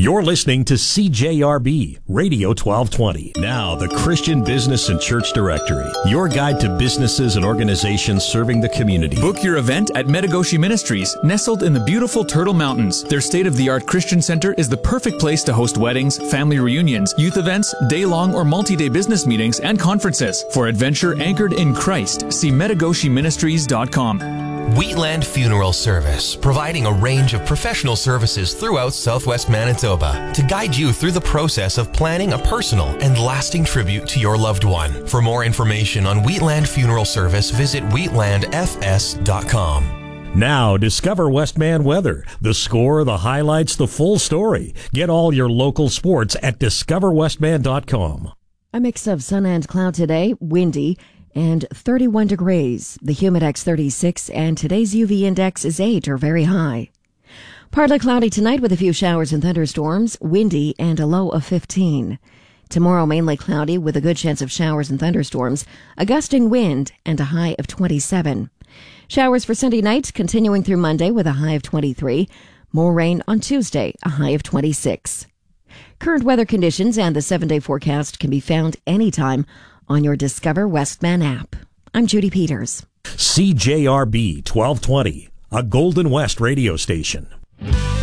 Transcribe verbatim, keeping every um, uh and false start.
You're listening to C J R B Radio twelve twenty. Now, the Christian Business and Church Directory, your guide to businesses and organizations serving the community. Book your event at Metagoshi Ministries, nestled in the beautiful Turtle Mountains. Their state-of-the-art Christian center is the perfect place to host weddings, family reunions, youth events, day-long or multi-day business meetings, and conferences. For adventure anchored in Christ, see metagoshi ministries dot com. Wheatland Funeral Service, providing a range of professional services throughout Southwest Manitoba to guide you through the process of planning a personal and lasting tribute to your loved one. For more information on Wheatland Funeral Service, visit wheatland f s dot com. Now, discover Westman weather. The score, the highlights, the full story. Get all your local sports at discover westman dot com. A mix of sun and cloud today, windy, and thirty-one degrees. The humidex thirty-six, and today's U V index is eight or very high. Partly cloudy tonight with a few showers and thunderstorms, windy, and a low of fifteen. Tomorrow mainly cloudy with a good chance of showers and thunderstorms, a gusting wind, and a high of twenty-seven. Showers for Sunday night continuing through Monday with a high of twenty-three. More rain on Tuesday, a high of twenty-six. Current weather conditions and the seven-day forecast can be found anytime on your Discover Westman app. I'm Judy Peters. C J R B twelve twenty, a Golden West radio station.